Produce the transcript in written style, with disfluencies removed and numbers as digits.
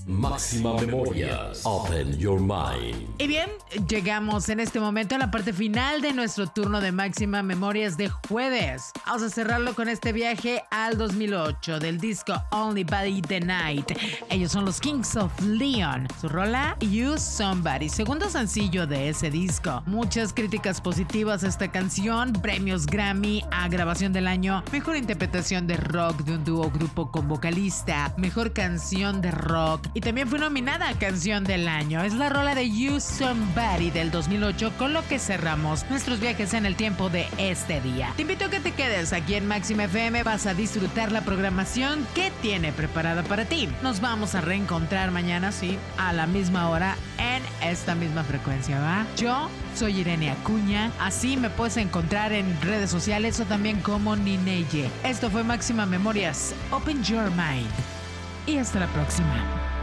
Máxima Memorias. Open your mind. Y bien, llegamos en este momento a la parte final de nuestro turno de Máxima Memorias de jueves. Vamos a cerrarlo con este viaje al 2008 del disco Only by the Night. Ellos son los Kings of Leon. Su rola You Somebody, segundo sencillo de ese disco. Muchas críticas positivas a esta canción, premios Grammy a grabación del año, mejor interpretación de rock de un dúo grupo con vocalista, mejor canción de rock y también fue nominada a canción del año. Es la rola de You Somebody del 2008 con lo que cerramos nuestros viajes en el tiempo de este día. Te invito a que te quedes aquí en Máxima FM, vas a disfrutar la programación que tiene preparada para ti. Nos vamos a reencontrar mañana, sí, a la misma hora en esta misma frecuencia, ¿va? Yo soy Irene Acuña, así me puedes encontrar en redes sociales o también como Nineye. Esto fue Máxima Memorias, Open Your Mind y hasta la próxima.